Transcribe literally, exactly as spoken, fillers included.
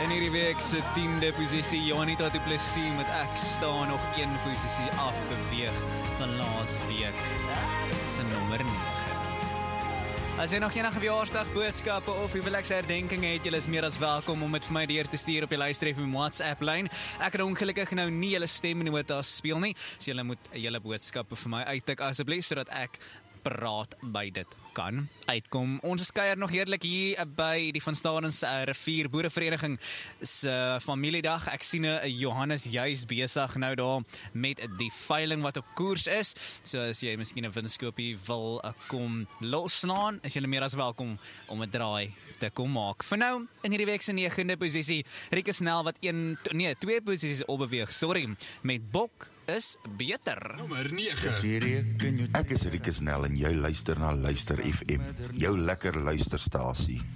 In hierdie week se tiende posisie, Janita du Plessis met Ek staan nog een posisie afbeweeg van laas week se nommer nege. As jy nog enige verjaarsdag boodskappe of huwelikse herdenking het, jy is meer as welkom om dit vir my deur te stuur op die luister op my WhatsApp lyn. Ek het ongelukkig nou nie julle stemnotas speel nie, so julle moet julle boodskappe vir my uittik asseblief sodat ek praat by dit kan uitkom. Ons kuier nog heerlik hier by die Van Stadens uh, Rivier Boerevereniging se uh, familiedag. Ek sien uh, Johannes juis besig nou daar met die veiling wat op koers is. So as jy miskien 'n winskoopie wil uh, kom loslaan, is jy meer as welkom om 'n draai te kom maak. Vir nou, in hierdie week se negende posisie, Rieke Snell wat een, nee, twee posisies opbeweeg, sorry, met Bok is beter. Nommer nege. Ek is Rieke Snell en jy luister na Luister F M, jou lekker luisterstasie.